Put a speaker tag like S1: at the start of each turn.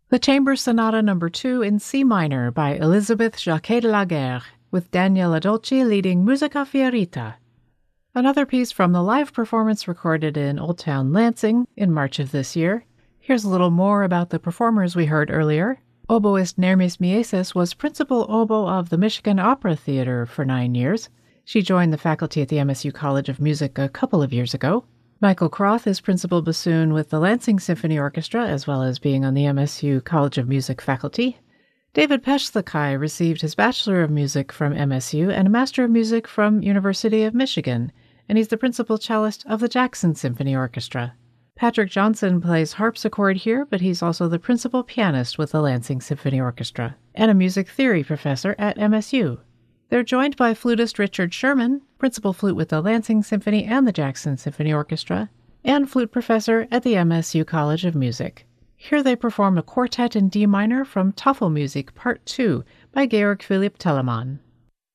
S1: The Chamber Sonata No. 2 in C minor by Elisabeth Jacquet de la Guerre, with Daniela Dolci leading Musica Fiorita. Another piece from the live performance recorded in Old Town Lansing in March of this year. Here's a little more about the performers we heard earlier. Oboist Nermis Mieses was principal oboe of the Michigan Opera Theater for 9 years. She joined the faculty at the MSU College of Music a couple of years ago. Michael Croth is principal bassoon with the Lansing Symphony Orchestra, as well as being on the MSU College of Music faculty. David Peshlikai received his Bachelor of Music from MSU and a Master of Music from University of Michigan, and he's the principal cellist of the Jackson Symphony Orchestra. Patrick Johnson plays harpsichord here, but he's also the principal pianist with the Lansing Symphony Orchestra, and a music theory professor at MSU. They're joined by flutist Richard Sherman, principal flute with the Lansing Symphony and the Jackson Symphony Orchestra, and flute professor at the MSU College of Music. Here they perform a quartet in D minor from Tafelmusik Part 2 by Georg Philipp Telemann.